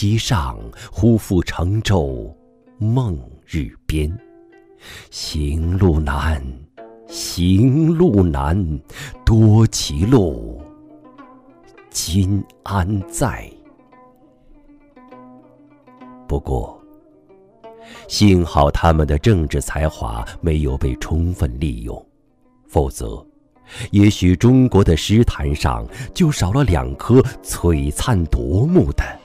其上，忽复乘骤梦日边。行路难，行路难，多歧路，今安在？不过，幸好他们的政治才华没有被充分利用，否则，也许中国的诗坛上就少了2颗璀璨夺目的